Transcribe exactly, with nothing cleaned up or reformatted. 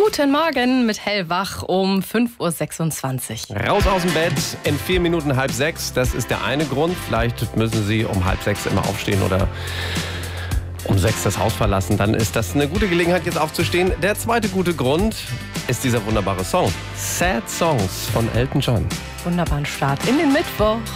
Guten Morgen mit Hellwach um fünf Uhr sechsundzwanzig. Raus aus dem Bett in vier Minuten halb sechs. Das ist der eine Grund. Vielleicht müssen Sie um halb sechs immer aufstehen oder um sechs das Haus verlassen. Dann ist das eine gute Gelegenheit, jetzt aufzustehen. Der zweite gute Grund ist dieser wunderbare Song. Sad Songs von Elton John. Wunderbaren Start in den Mittwoch.